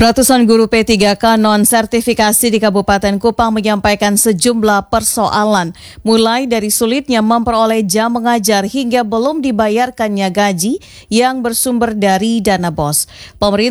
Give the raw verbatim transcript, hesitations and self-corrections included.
Ratusan guru P tiga K non-sertifikasi di Kabupaten Kupang menyampaikan sejumlah persoalan, mulai dari sulitnya memperoleh jam mengajar hingga belum dibayarkannya gaji yang bersumber dari dana B O S. Pemerintah